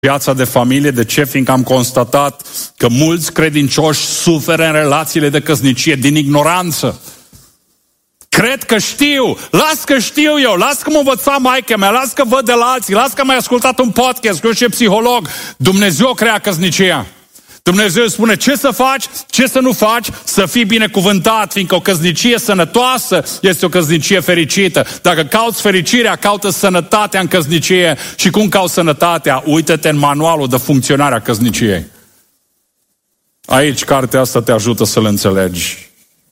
viața de familie. De ce? Fiindcă am constatat că mulți credincioși suferă în relațiile de căsnicie din ignoranță. Cred că știu, las că știu eu, las că m-a învățat maica mea, las că văd de la alții, las că am mai ascultat un podcast, că eu și psiholog. Dumnezeu crea căsnicia. Dumnezeu spune ce să faci, ce să nu faci, să fii binecuvântat, fiindcă o căsnicie sănătoasă este o căsnicie fericită. Dacă cauți fericirea, caută sănătatea în căsnicie. Și cum cauți sănătatea? Uită-te în manualul de funcționare a căsniciei. Aici cartea asta te ajută să-l înțelegi.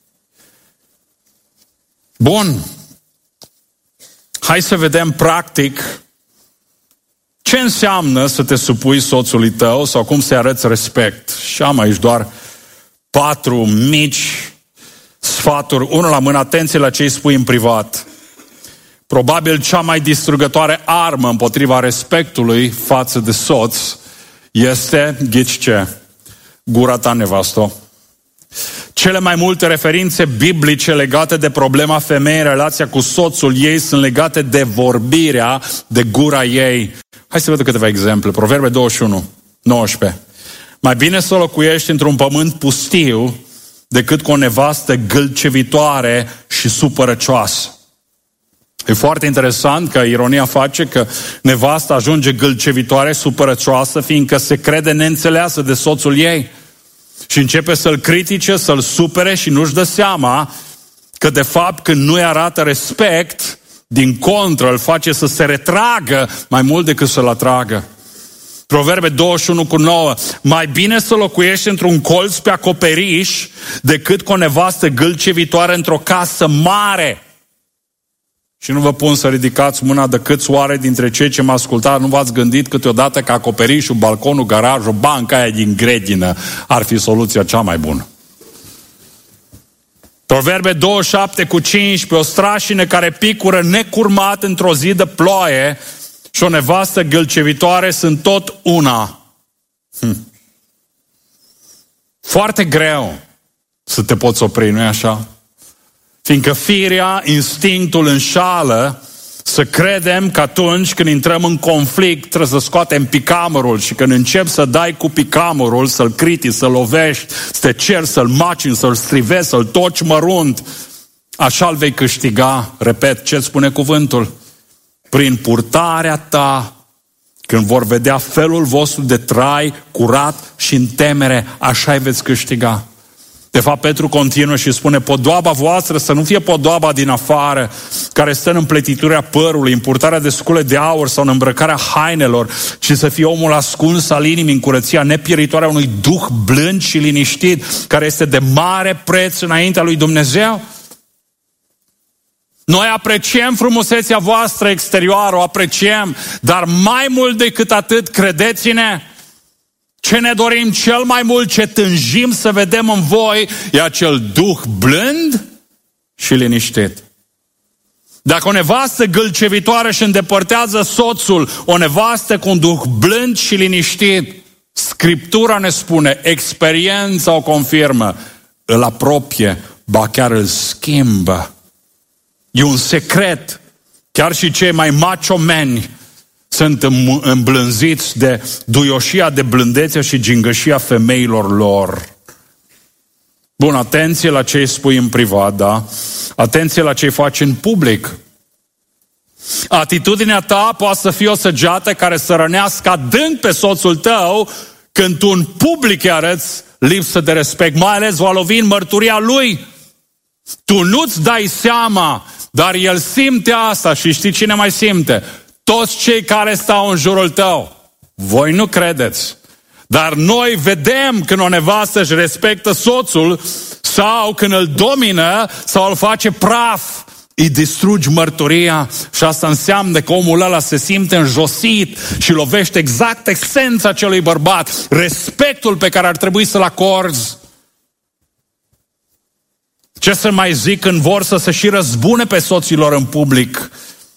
Bun. Hai să vedem practic ce înseamnă să te supui soțului tău sau cum să-i arăți respect. Și am aici doar 4 mici sfaturi. Unul la mână, atenție la ce îi spui în privat. Probabil cea mai distrugătoare armă împotriva respectului față de soț este, ghici ce? Gura ta, nevastă. Cele mai multe referințe biblice legate de problema femeii în relația cu soțul ei sunt legate de vorbirea, de gura ei. Hai să vedem câteva exemple. Proverbe 21, 19. Mai bine să locuiești într-un pământ pustiu decât cu o nevastă gâlcevitoare și supărăcioasă. E foarte interesant că ironia face că nevasta ajunge gâlcevitoare, supărăcioasă, fiindcă se crede neînțeleasă de soțul ei. Și începe să-l critice, să-l supere și nu-și dă seama că de fapt când nu-i arată respect, din contră îl face să se retragă mai mult decât să-l atragă. Proverbe 21:9. Mai bine să locuiești într-un colț pe acoperiș decât cu o nevastă gâlcevitoare într-o casă mare. Și nu vă pun să ridicați mâna de câți oare dintre cei ce mă ascultați nu v-ați gândit câteodată că acoperișul, balconul, garajul, banca aia din grădină ar fi soluția cea mai bună. Proverbe 27:15. O strașină care picură necurmat într-o zi de ploaie și o nevastă gâlcevitoare sunt tot una. Foarte greu să te poți opri, nu-i așa? Fiindcă firea, instinctul înșală să credem că atunci când intrăm în conflict trebuie să scoatem picamărul și când începi să dai cu picamărul, să-l critici, să-l lovești, să te ceri, să-l macini, să-l strivezi, să-l toci mărunt, așa-l vei câștiga. Repet, ce spune cuvântul? Prin purtarea ta, când vor vedea felul vostru de trai curat și în temere, așa-i veți câștiga. De fapt, Petru continuă și spune, podoaba voastră să nu fie podoaba din afară, care stă în împletitura părului, în purtarea de scule de aur sau în îmbrăcarea hainelor, ci să fie omul ascuns al inimii în curăția nepieritoare a unui duh blând și liniștit, care este de mare preț înaintea lui Dumnezeu. Noi apreciem frumusețea voastră exterioară, o apreciem, dar mai mult decât atât, credeți-ne, ce ne dorim cel mai mult, ce tânjim să vedem în voi, e acel duh blând și liniștit. Dacă o nevastă gâlcevitoare și îndepărtează soțul, o nevastă cu un duh blând și liniștit, Scriptura ne spune, experiența o confirmă, îl apropie, ba chiar îl schimbă. E un secret. Chiar și cei mai macho-meni sunt îmblânziți de duioșia, de blândețea și gingășia femeilor lor. Bun, atenție la ce îi spui în privat, da? Atenție la ce îi faci în public. Atitudinea ta poate să fie o săgeată care să rănească adânc pe soțul tău când tu în public îi arăți lipsă de respect, mai ales va lovi în mărturia lui. Tu nu-ți dai seama, dar el simte asta și știi cine mai simte? Toți cei care stau în jurul tău. Voi nu credeți. Dar noi vedem când o nevastă își respectă soțul sau când îl domină sau îl face praf. Îi distrugi mărturia și asta înseamnă că omul ăla se simte înjosit și lovește exact esența acelui bărbat. Respectul pe care ar trebui să-l acorzi. Ce să mai zic când vor să se și răzbune pe soților în public?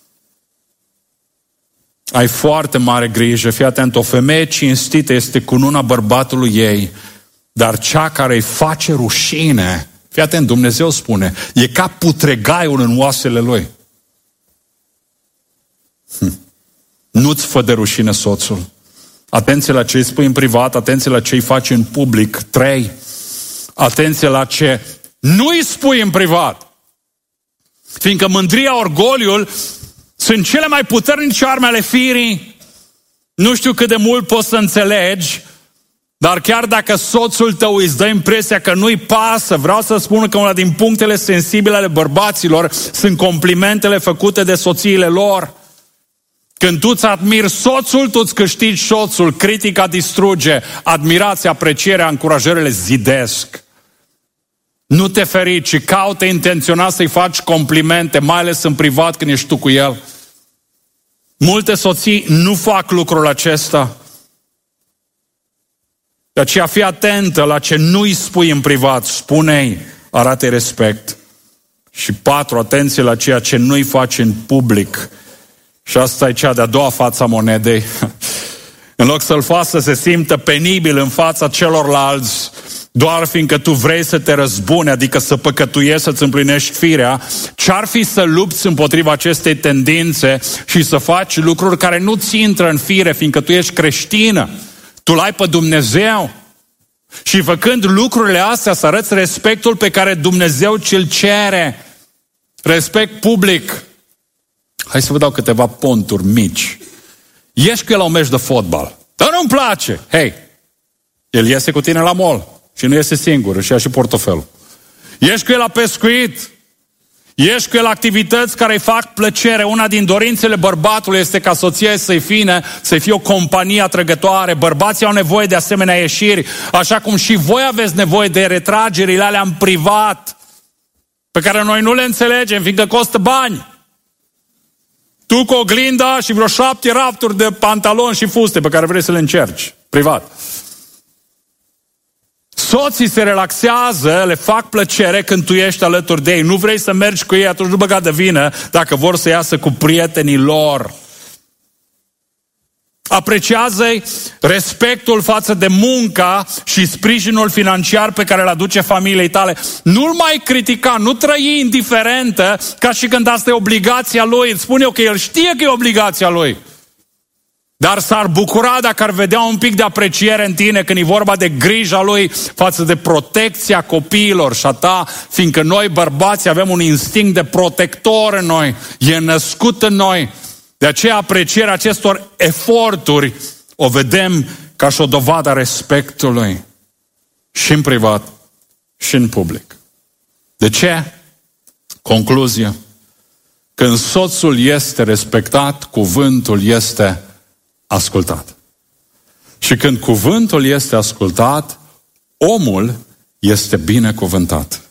Ai foarte mare grijă, fii atent, o femeie cinstită este cununa bărbatului ei, dar cea care îi face rușine, fii atent, Dumnezeu spune, e ca putregaiul în oasele lui. Nu-ți fă de rușine soțul. Atenție la ce îi spui în privat, atenție la ce îi faci în public. 3. Atenție la ce nu îi spui în privat. Fiindcă mândria, orgoliul sunt cele mai puternice arme ale firii. Nu știu cât de mult poți să înțelegi, dar chiar dacă soțul tău îți dă impresia că nu-i pasă, vreau să spun că una din punctele sensibile ale bărbaților sunt complimentele făcute de soțiile lor. Când tu îți admiri soțul, tu îți câștigi soțul. Critica distruge, admirația, aprecierea, încurajările zidesc. Nu te feri, ci caută intenționat să-i faci complimente, mai ales în privat când ești tu cu el. Multe soții nu fac lucrul acesta. De aceea fii atentă la ce nu-i spui în privat. Spune-i, arată respect. Și 4, atenție la ceea ce nu-i faci în public. Și asta e cea de-a doua față a monedei. În loc să-l faci să se simtă penibil în fața celorlalți, doar fiindcă tu vrei să te răzbuni, adică să păcătuiești, să-ți împlinești firea, ce-ar fi să lupți împotriva acestei tendințe și să faci lucruri care nu ți intră în fire, fiindcă tu ești creștină, tu l-ai pe Dumnezeu. Și făcând lucrurile astea să arăți respectul pe care Dumnezeu ți-l cere. Respect public. Hai să vă dau câteva ponturi mici. Ieși cu el la un meci de fotbal. Dar nu-mi place. Hei, el iese cu tine la mall și nu iese singur, își ia și portofelul. Ieși cu el la pescuit. Ieși cu el la activități care îi fac plăcere. Una din dorințele bărbatului este ca soția să fie o companie atrăgătoare. Bărbații au nevoie de asemenea ieșiri, așa cum și voi aveți nevoie de retragerile alea în privat, pe care noi nu le înțelegem, fiindcă costă bani. Tu cu oglinda și vreo 7 rafturi de pantaloni și fuste pe care vrei să le încerci, privat. Soții se relaxează, le fac plăcere când tu ești alături de ei. Nu vrei să mergi cu ei, atunci nu băga de vină dacă vor să iasă cu prietenii lor. Apreciază-i respectul față de munca și sprijinul financiar pe care îl aduce familiei tale. Nu-l mai critica, nu trăi indiferentă ca și când asta e obligația lui. Îți spun eu că el știe că e obligația lui. Dar s-ar bucura dacă ar vedea un pic de apreciere în tine când e vorba de grija lui față de protecția copiilor și a ta, fiindcă noi bărbați avem un instinct de protector în noi, e născut în noi. De aceea aprecierea acestor eforturi o vedem ca și o dovadă a respectului și în privat și în public. De ce? Concluzie. Când soțul este respectat, cuvântul este ascultat. Și când cuvântul este ascultat, omul este binecuvântat.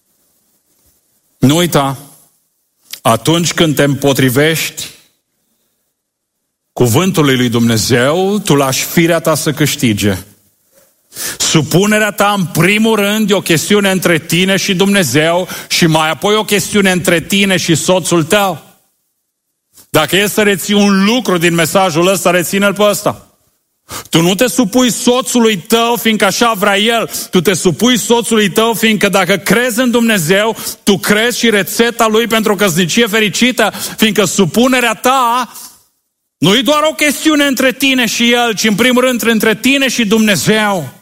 Nu uita, atunci când te împotrivești cuvântului lui Dumnezeu, tu lași firea ta să câștige. Supunerea ta, în primul rând, e o chestiune între tine și Dumnezeu și mai apoi o chestiune între tine și soțul tău. Dacă e să reții un lucru din mesajul ăsta, reține-l pe ăsta. Tu nu te supui soțului tău fiindcă așa vrea el. Tu te supui soțului tău fiindcă dacă crezi în Dumnezeu, tu crezi și rețeta lui pentru o căsnicie fericită, fiindcă supunerea ta nu e doar o chestiune între tine și el, ci în primul rând între tine și Dumnezeu.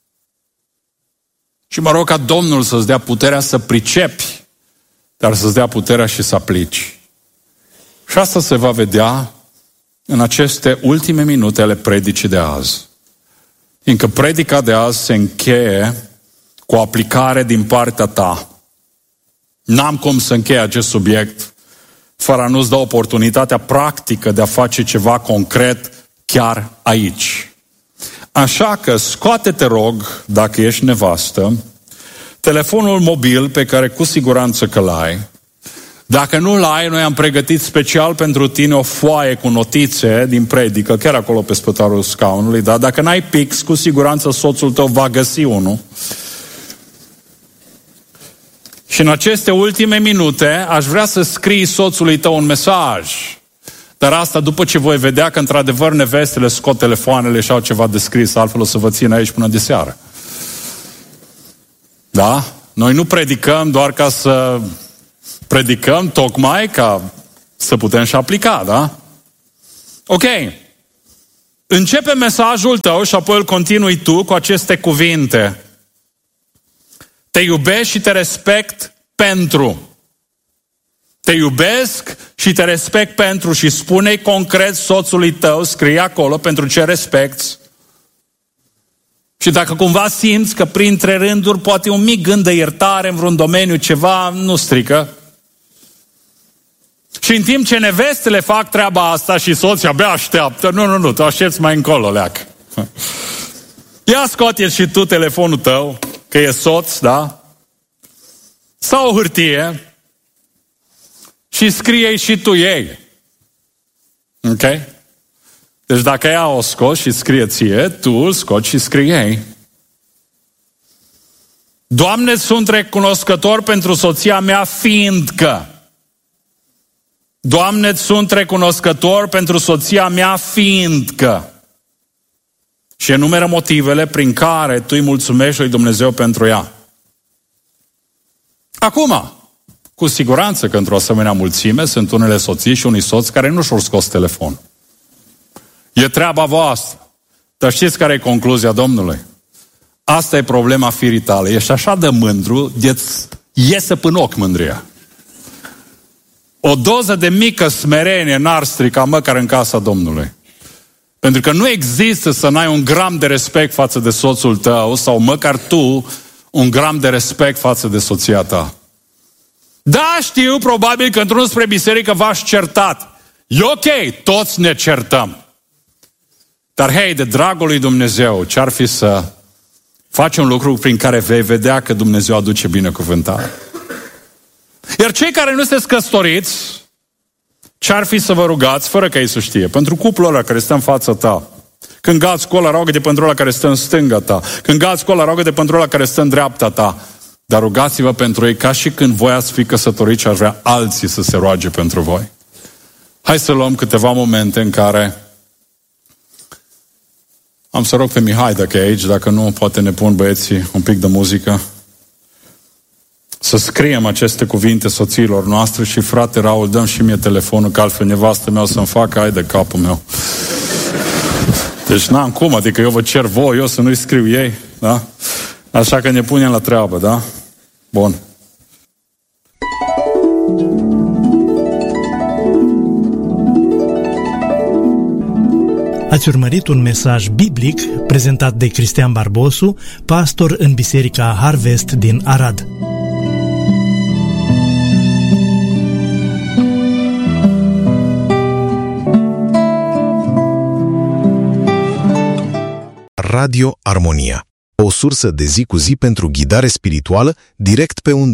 Și mă rog ca Domnul să-ți dea puterea să pricepi, dar să-ți dea puterea și să aplici. Și asta se va vedea în aceste ultime minute ale predicii de azi. Fiindcă predica de azi se încheie cu o aplicare din partea ta. N-am cum să încheie acest subiect fără a nu-ți da oportunitatea practică de a face ceva concret chiar aici. Așa că scoate-te, rog, dacă ești nevastă, telefonul mobil pe care cu siguranță că l-ai. Dacă nu l-ai, noi am pregătit special pentru tine o foaie cu notițe din predică, chiar acolo pe spătarul scaunului, dar dacă n-ai pix, cu siguranță soțul tău va găsi unul. Și în aceste ultime minute aș vrea să scrii soțului tău un mesaj. Dar asta după ce voi vedea că într-adevăr nevestele scot telefoanele și au ceva de scris, altfel o să vă țin aici până de seară. Da? Noi nu predicăm doar ca să predicăm, tocmai ca să putem și aplica, da? Ok. Începe mesajul tău și apoi îl continui tu cu aceste cuvinte. Te iubesc și te respect pentru. Te iubesc și te respect pentru și spune-i concret soțului tău, scrie acolo pentru ce respecti. Și dacă cumva simți că printre rânduri poate un mic gând de iertare în vreun domeniu, ceva, nu strică. Și în timp ce nevestele fac treaba asta și soții abia așteaptă, nu, tu aștepți mai încolo, leac. Ia scoate și tu telefonul tău, că e soț, da? Sau o hârtie și scrie și tu ei. Ok? Deci dacă ea o scoți și scrie ție, tu îl scoți și scrie ei. Doamne, sunt recunoscător pentru soția mea fiindcă. Doamne, sunt recunoscător pentru soția mea fiindcă. Și enumeră motivele prin care tu îi mulțumești lui Dumnezeu pentru ea. Acum, cu siguranță că într-o asemenea mulțime sunt unele soții și unii soți care nu și-au scos telefon. E treaba voastră. Dar știți care e concluzia Domnului? Asta e problema firii tale. Ești așa de mândru, de-ți iese până ochi mândria. O doză de mică smerenie n-ar strica măcar în casa Domnului. Pentru că nu există să n-ai un gram de respect față de soțul tău sau măcar tu un gram de respect față de soția ta. Da, știu, probabil că într-unul spre biserică v-ați certat. E ok, toți ne certăm. Dar hei, de dragul lui Dumnezeu, ce-ar fi să faci un lucru prin care vei vedea că Dumnezeu aduce binecuvântare? Iar cei care nu sunteți căsătoriți, ce-ar fi să vă rugați, fără ca ei să știe, pentru cuplul ăla care stă în fața ta. Când gați cu ăla, roagă-te pentru ăla care stă în stânga ta. Când gați cu ăla, roagă-te pentru ăla care stă în dreapta ta. Dar rugați-vă pentru ei ca și când voi ați fi căsătoriți și aș vrea alții să se roage pentru voi. Hai să luăm câteva momente în care am să rog pe Mihai dacă e aici, dacă nu, poate ne pun băieții un pic de muzică. Să scriem aceste cuvinte soțiilor noastre și frate Raul, dăm și mie telefonul, că altfel nevastă mea o să-mi facă, hai de capul meu. Deci n-am cum, adică eu vă cer voi, eu să nu-i scriu ei, da? Așa că ne punem la treabă, da? Bun. Ați urmărit un mesaj biblic prezentat de Cristian Barbosu, pastor în Biserica Harvest din Arad. Radio Armonia, o sursă de zi cu zi pentru ghidare spirituală direct pe undă.